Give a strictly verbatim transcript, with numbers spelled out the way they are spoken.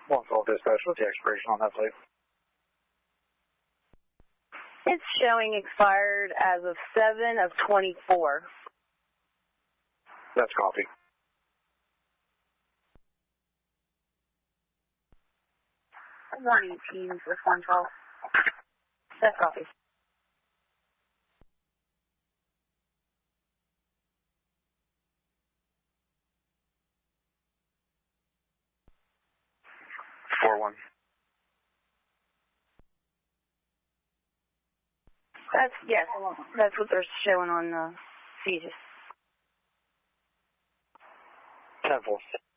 one twelve dispatch, what's the expiration on that plate? It's showing expired as of seven of twenty-four. That's copy. one eighteen for one twelve. That's copy. four one. That's, yes, that's what they're showing on the fetus. ten four.